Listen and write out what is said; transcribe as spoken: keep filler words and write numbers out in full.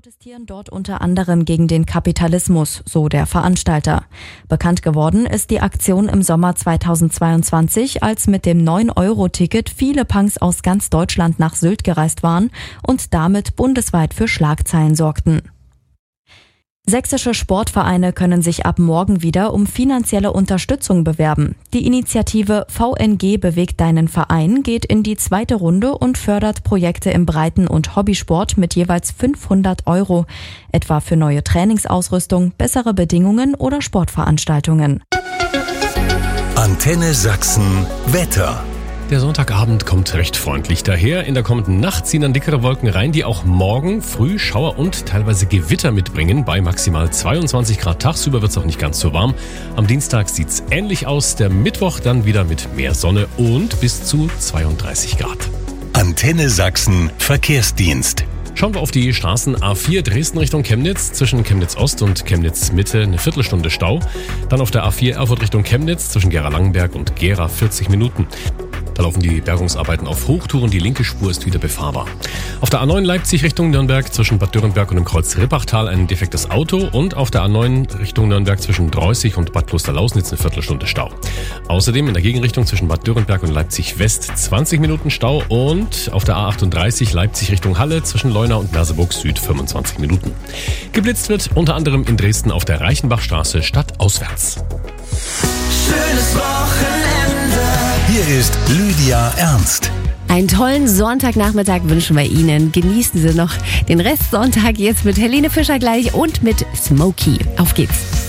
protestieren dort unter anderem gegen den Kapitalismus, so der Veranstalter. Bekannt geworden ist die Aktion im Sommer zweitausendzweiundzwanzig, als mit dem neun Euro Ticket viele Punks aus ganz Deutschland nach Sylt gereist waren und damit bundesweit für Schlagzeilen sorgten. Sächsische Sportvereine können sich ab morgen wieder um finanzielle Unterstützung bewerben. Die Initiative V N G bewegt deinen Verein geht in die zweite Runde und fördert Projekte im Breiten- und Hobbysport mit jeweils fünfhundert Euro, etwa für neue Trainingsausrüstung, bessere Bedingungen oder Sportveranstaltungen. Antenne Sachsen Wetter. Der Sonntagabend kommt recht freundlich daher. In der kommenden Nacht ziehen dann dickere Wolken rein, die auch morgen früh Schauer und teilweise Gewitter mitbringen. Bei maximal zweiundzwanzig Grad tagsüber wird es auch nicht ganz so warm. Am Dienstag sieht's ähnlich aus. Der Mittwoch dann wieder mit mehr Sonne und bis zu zweiunddreißig Grad. Antenne Sachsen Verkehrsdienst. Schauen wir auf die Straßen A vier Dresden Richtung Chemnitz, zwischen Chemnitz Ost und Chemnitz Mitte eine Viertelstunde Stau. Dann auf der A vier Erfurt Richtung Chemnitz, zwischen Gera-Langenberg und Gera vierzig Minuten. Da laufen die Bergungsarbeiten auf Hochtouren, die linke Spur ist wieder befahrbar. Auf der A neun Leipzig Richtung Nürnberg, zwischen Bad Dürrenberg und dem Kreuz Rippachtal ein defektes Auto und auf der A neun Richtung Nürnberg zwischen Dreußig und Bad Klosterlausnitz eine Viertelstunde Stau. Außerdem in der Gegenrichtung zwischen Bad Dürrenberg und Leipzig West zwanzig Minuten Stau und auf der A achtunddreißig Leipzig Richtung Halle zwischen Leuna und Merseburg Süd fünfundzwanzig Minuten. Geblitzt wird unter anderem in Dresden auf der Reichenbachstraße stadtauswärts. Schönes Wochenende. Hier ist Lydia Ernst. Einen tollen Sonntagnachmittag wünschen wir Ihnen. Genießen Sie noch den Rest Sonntag jetzt mit Helene Fischer gleich und mit Smokey. Auf geht's.